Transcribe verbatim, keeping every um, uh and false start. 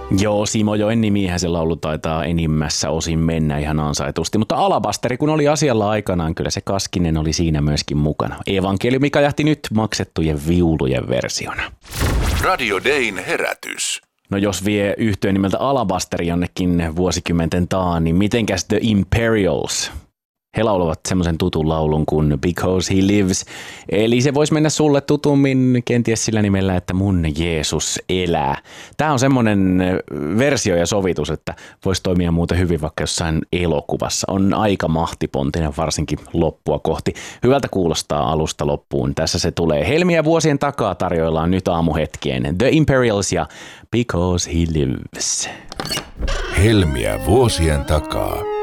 Joo, Simo Joen nimihän se laulu taitaa enimmässä osin mennä ihan ansaitusti, mutta Alabasteri kun oli asialla aikanaan, kyllä se Kaskinen oli siinä myöskin mukana. Evankeliumi kajahti nyt maksettujen viulujen versiona. Radio Dayn herätys. No jos vie yhtyeen nimeltä Alabasteri jonnekin vuosikymmenten taa, niin mitenkäs The Imperials? He laulavat semmoisen tutun laulun kuin Because He Lives, eli se voisi mennä sulle tutummin kenties sillä nimellä, että mun Jeesus elää. Tämä on semmoinen versio ja sovitus, että voisi toimia muuten hyvin vaikka jossain elokuvassa. On aika mahtipontinen varsinkin loppua kohti. Hyvältä kuulostaa alusta loppuun. Tässä se tulee. Helmiä vuosien takaa tarjoillaan nyt aamuhetkien The Imperials ja Because He Lives. Helmiä vuosien takaa.